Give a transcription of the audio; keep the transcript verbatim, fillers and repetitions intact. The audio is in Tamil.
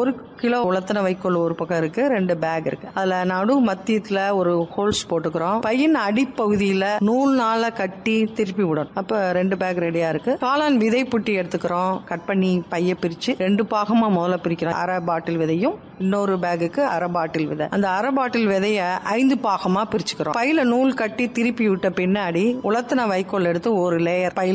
ஒரு கிலோ உலர்த்தின வைக்கோல் ஒரு பக்கம் இருக்கு, ரெண்டு பேக் இருக்கு. அதுல நடு மத்தியத்துல ஒரு ஹோல்ஸ் போட்டுக்கிறோம். பையன் அடிப்பகுதியில நூல் நாள கட்டி திருப்பி விடணும். அப்ப ரெண்டு பேக் ரெடியா இருக்கு. காளான் விதை புட்டி எடுத்துக்கிறோம். கட் பண்ணி பைய பிரிச்சு ரெண்டு பாகமா முதல்ல பிரிக்கிறோம். அரை பாட்டில் விதையும் இன்னொரு பேகுக்கு அரை பாட்டில் விதை. அந்த அரை பாட்டில் விதைய ஐந்து பாகமா பிரிச்சுக்கிறோம். பையில நூல் கட்டி திருப்பி விட்ட பின்னாடி உலர்த்தின வைக்கோல் எடுத்து ஒரு லேயர் பையில